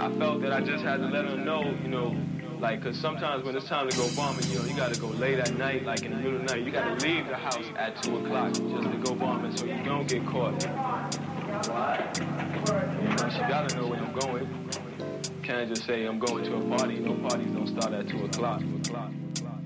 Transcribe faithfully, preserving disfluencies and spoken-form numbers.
I felt that I just had to let her know, you know, like, cause sometimes when it's time to go bombing, you know, you gotta go late at night, like in the middle of the night. You gotta leave the house at two o'clock just to go bombing so you don't get caught. You know, she gotta know where I'm going. Can't just say I'm going to a party. No parties don't start at two o'clock. two o'clock.